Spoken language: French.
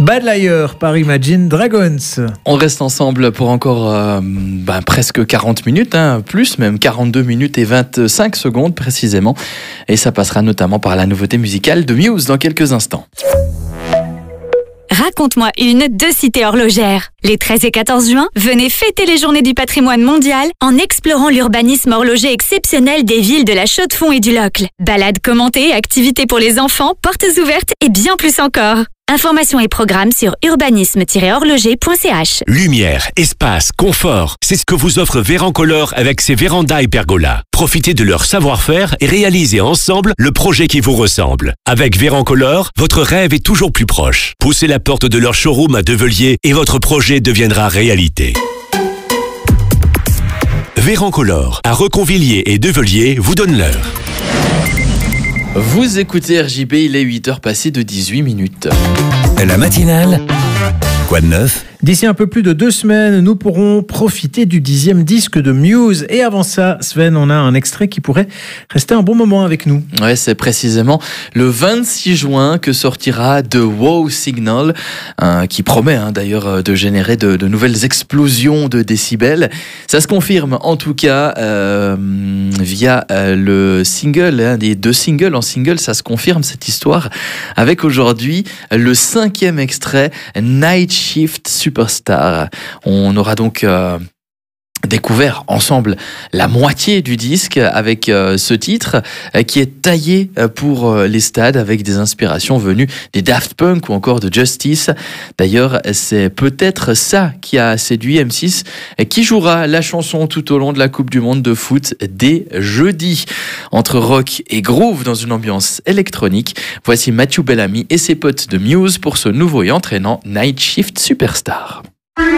Bad Liar par Imagine Dragons. On reste ensemble pour encore presque 40 minutes, plus même 42 minutes et 25 secondes précisément. Et ça passera notamment par la nouveauté musicale de Muse dans quelques instants. Raconte-moi une de Cité Horlogère. Les 13 et 14 juin, venez fêter les journées du patrimoine mondial en explorant l'urbanisme horloger exceptionnel des villes de la Chaux-de-Fonds et du Locle. Balades commentées, activités pour les enfants, portes ouvertes et bien plus encore. Informations et programmes sur urbanisme-horloger.ch. Lumière, espace, confort, c'est ce que vous offre Vérancolor avec ses vérandas et pergolas. Profitez de leur savoir-faire et réalisez ensemble le projet qui vous ressemble. Avec Vérancolor, votre rêve est toujours plus proche. Poussez la porte de leur showroom à Develier et votre projet deviendra réalité. Vérancolor, à Reconvilliers et Develier, vous donne l'heure. Vous écoutez RJB, il est 8h passées de 18 minutes. La matinale, quoi de neuf ? D'ici un peu plus de 2 semaines, nous pourrons profiter du 10e disque de Muse. Et avant ça, Sven, on a un extrait qui pourrait rester un bon moment avec nous. Ouais, c'est précisément le 26 juin que sortira The Wow Signal, qui promet d'ailleurs de générer de nouvelles explosions de décibels. Ça se confirme en tout cas via le single, des 2 singles en single, ça se confirme cette histoire, avec aujourd'hui le 5e extrait, Night Shift Superstar. On aura donc découvert ensemble la moitié du disque avec ce titre qui est taillé pour les stades avec des inspirations venues des Daft Punk ou encore de Justice. D'ailleurs, c'est peut-être ça qui a séduit M6 qui jouera la chanson tout au long de la Coupe du Monde de foot dès jeudi. Entre rock et groove dans une ambiance électronique, voici Matthew Bellamy et ses potes de Muse pour ce nouveau et entraînant Night Shift Superstar.